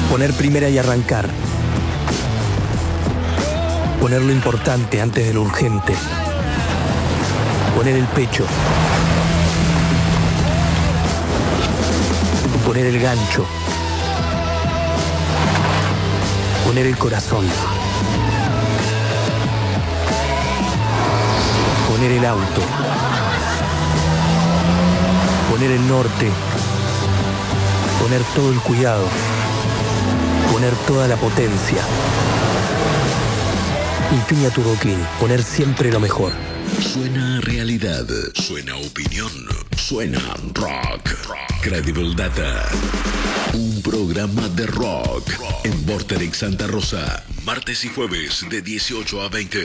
Poner primera y arrancar. Poner lo importante antes de lo urgente. Poner el pecho. Poner el gancho. Poner el corazón. Poner el auto. Poner el norte. Poner todo el cuidado. Poner toda la potencia. Infinia Turbo Clean. Poner siempre lo mejor. Suena realidad. Suena opinión. Suena rock. Credible Data. Un programa de rock en Vorterix Santa Rosa. Martes y jueves de 18 a 20.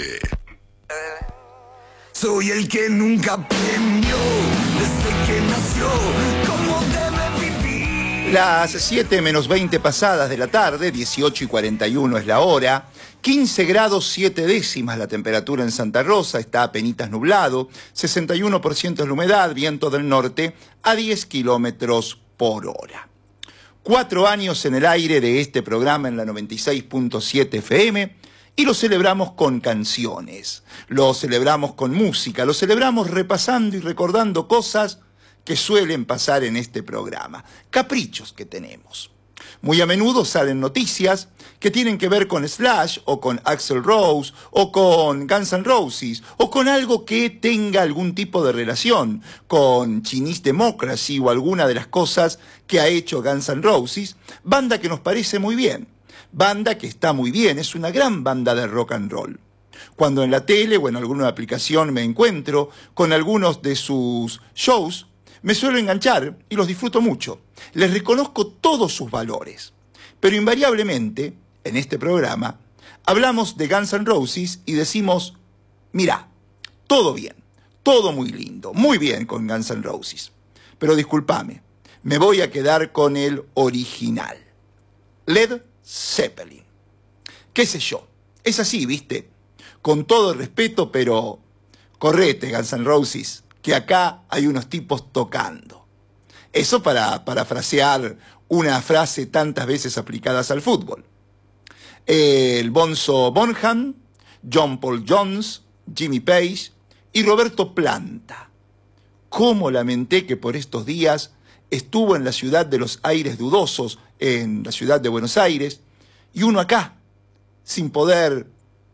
Soy el que nunca aprendió desde que nació cómo debe vivir. Las 7 menos 20 pasadas de la tarde, 18:41 es la hora, 15 grados 7 décimas la temperatura en Santa Rosa, está apenitas nublado, 61% es la humedad, viento del norte a 10 kilómetros por hora. 4 años en el aire de este programa en la 96.7 FM y lo celebramos con canciones, lo celebramos con música, lo celebramos repasando y recordando cosas que suelen pasar en este programa, caprichos que tenemos. Muy a menudo salen noticias que tienen que ver con Slash o con Axl Rose o con Guns N' Roses o con algo que tenga algún tipo de relación con Chinese Democracy o alguna de las cosas que ha hecho Guns N' Roses, banda que nos parece muy bien, banda que está muy bien, es una gran banda de rock and roll. Cuando en la tele o en alguna aplicación me encuentro con algunos de sus shows, me suelo enganchar y los disfruto mucho. Les reconozco todos sus valores. Pero invariablemente, en este programa, hablamos de Guns N' Roses y decimos, mirá, todo bien, todo muy lindo, muy bien con Guns N' Roses. Pero discúlpame, me voy a quedar con el original. Led Zeppelin. ¿Qué sé yo? Es así, ¿viste? Con todo el respeto, pero correte, Guns N' Roses, que acá hay unos tipos tocando. Eso para parafrasear una frase tantas veces aplicadas al fútbol. El Bonzo Bonham, John Paul Jones, Jimmy Page y Roberto Planta. Cómo lamenté que por estos días estuvo en la ciudad de los aires dudosos, en la ciudad de Buenos Aires, y uno acá, sin poder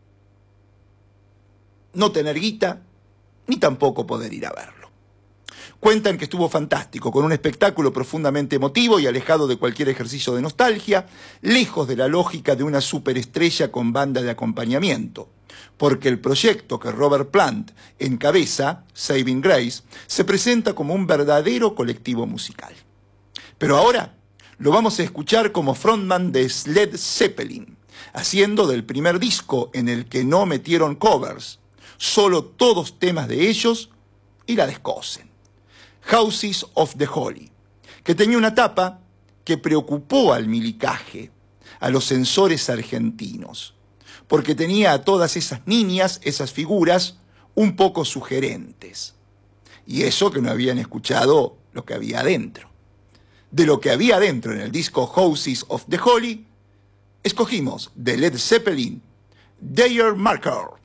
no tener guita, ni tampoco poder ir a verlo. Cuentan que estuvo fantástico, con un espectáculo profundamente emotivo y alejado de cualquier ejercicio de nostalgia, lejos de la lógica de una superestrella con banda de acompañamiento, porque el proyecto que Robert Plant encabeza, Saving Grace, se presenta como un verdadero colectivo musical. Pero ahora lo vamos a escuchar como frontman de Led Zeppelin, haciendo del primer disco en el que no metieron covers, solo todos temas de ellos y la descosen. Houses of the Holy, que tenía una tapa que preocupó al milicaje, a los censores argentinos, porque tenía a todas esas niñas, esas figuras, un poco sugerentes. Y eso que no habían escuchado lo que había adentro. De lo que había adentro en el disco Houses of the Holy, escogimos de Led Zeppelin, Their Marker.